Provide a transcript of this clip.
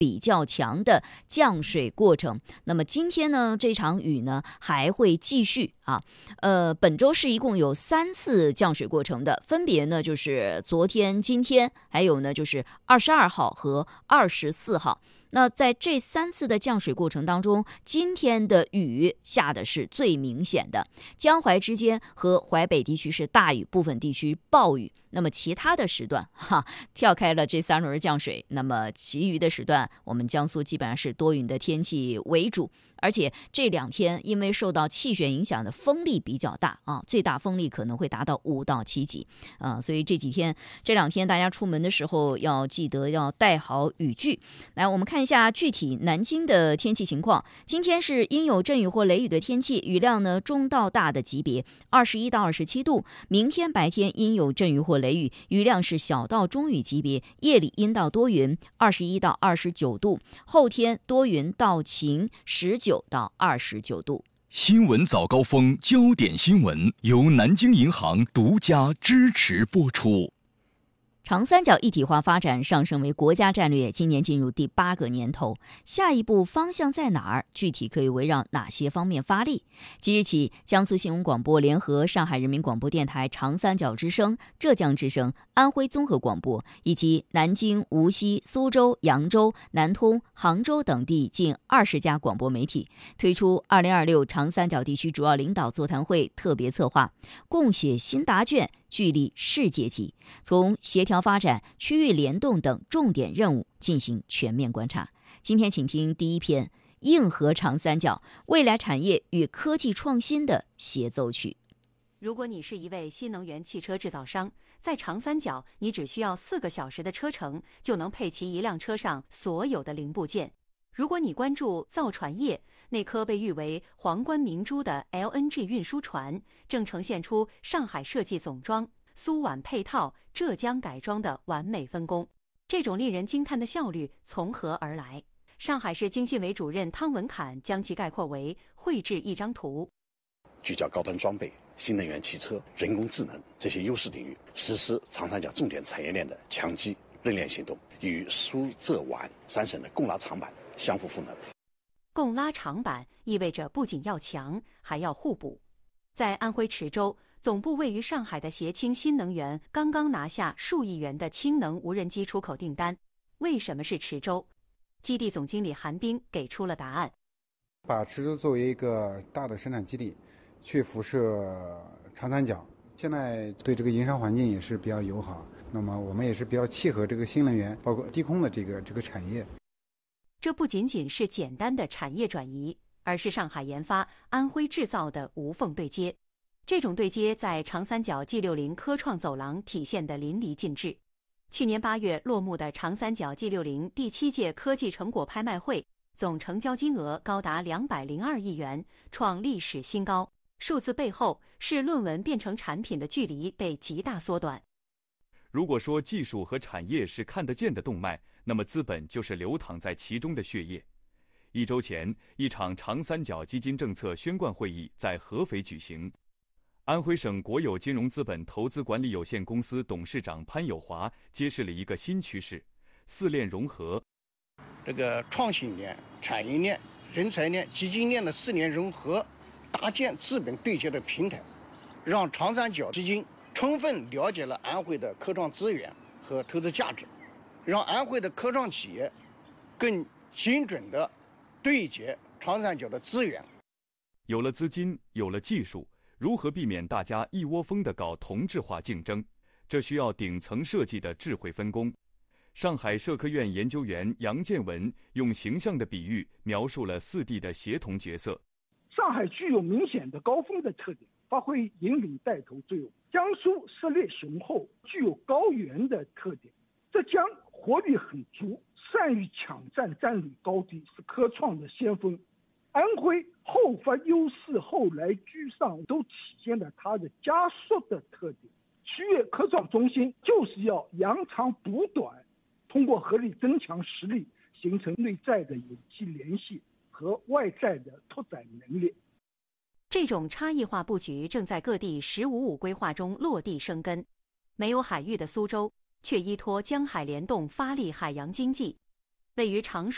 比较强的降水过程。那么今天呢，这场雨呢还会继续啊。本周是一共有3次降水过程的，分别呢就是昨天、今天，还有呢就是22号和24号。那在这3次的降水过程当中，今天的雨下的是最明显的，江淮之间和淮北地区是大雨，部分地区暴雨。那么其他的时段跳开了这3轮降水，那么其余的时段我们江苏基本上是多云的天气为主。而且这2天因为受到气旋影响的风力比较大啊，最大风力可能会达到5到7级啊，所以这2天大家出门的时候要记得要带好雨具。来，我们看一下具体南京的天气情况。今天是阴有阵雨或雷雨的天气，雨量呢中到大的级别，21到27度。明天白天阴有阵雨或雷雨，雨量是小到中雨级别，夜里阴到多云，21到29度。后天多云到晴，19到29度。 新闻早高峰，焦点新闻由南京银行独家支持播出。 长三角一体化发展上升为国家战略，今年进入第8个年头，下一步方向在哪儿？具体可以围绕哪些方面发力？即日起，江苏新闻广播联合上海人民广播电台长三角之声、浙江之声、安徽综合广播以及南京、无锡、苏州、扬州、南通、杭州等地近20家广播媒体，推出2026长三角地区主要领导座谈会特别策划，共写新答卷，聚力世界级，从协调发展、区域联动等重点任务进行全面观察。今天请听第一篇《硬核长三角：未来产业与科技创新的协奏曲》。 如果你是一位新能源汽车制造商，在长三角，你只需要4个小时的车程就能配齐一辆车上所有的零部件。如果你关注造船业，那颗被誉为皇冠明珠的 LNG 运输船，正呈现出上海设计总装、苏皖配套、浙江改装的完美分工。这种令人惊叹的效率从何而来？上海市经信委主任汤文侃将其概括为绘制一张图， 聚焦高端装备、新能源汽车、人工智能这些优势领域，实施长三角重点产业链的强基认链行动，与苏浙皖3省的共拉长板相互赋能。 共拉长板意味着不仅要强，还要互补。在安徽池州，总部位于上海的协氢新能源刚刚拿下数亿元的氢能无人机出口订单。为什么是池州？基地总经理韩冰给出了答案。 把池州作为一个大的生产基地，去辐射长三角，现在对这个营商环境也是比较友好。那么我们也是比较契合这个新能源，包括低空的这个产业。 这不仅仅是简单的产业转移，而是上海研发、安徽制造的无缝对接。这种对接在长三角 G60 科创走廊体现得淋漓尽致。去年8月落幕的长三角 G60 第7届科技成果拍卖会，总成交金额高达202亿元，创历史新高。数字背后是论文变成产品的距离被极大缩短。 如果说技术和产业是看得见的动脉，那么资本就是流淌在其中的血液。1周前，一场长三角基金政策宣贯会议在合肥举行。安徽省国有金融资本投资管理有限公司董事长潘友华揭示了一个新趋势：4链融合。 这个创新链、产业链、人才链、基金链的4链融合，搭建资本对接的平台，让长三角基金充分了解了安徽的科创资源和投资价值，让安徽的科创企业更精准地对接长三角的资源。 有了资金，有了技术，如何避免大家一窝蜂地搞同质化竞争？这需要顶层设计的智慧分工。上海社科院研究员杨建文用形象的比喻描述了4地的协同角色。 上海具有明显的高峰的特点，发挥引领带头作用；江苏实力雄厚，具有高原的特点；浙江活力很足，善于抢占战略高地，是科创的先锋；安徽后发优势，后来居上，都体现了它的加速的特点。区域科创中心就是要扬长补短，通过合理增强实力，形成内在的有机联系和外在的拓展能力。 这种差异化布局正在各地“15+5”规划中落地生根。没有海域的苏州，却依托江海联动发力海洋经济。位于常熟